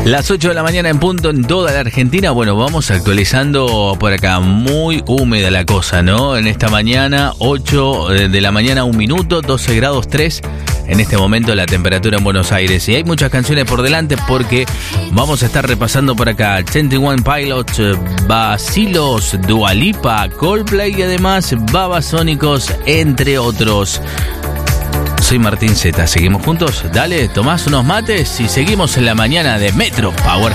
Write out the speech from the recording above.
Las 8 de la mañana en punto en toda la Argentina. Bueno, vamos actualizando por acá. Muy húmeda la cosa, ¿no? En esta mañana, 8 de la mañana, 1 minuto, 12 grados 3. En este momento la temperatura en Buenos Aires. Y hay muchas canciones por delante porque vamos a estar repasando por acá 21 Pilots, Basilos, Dua Lipa, Coldplay y además Babasónicos, entre otros. Soy Martín Zeta, ¿seguimos juntos? Dale, tomás unos mates y seguimos en la mañana de Metro Power.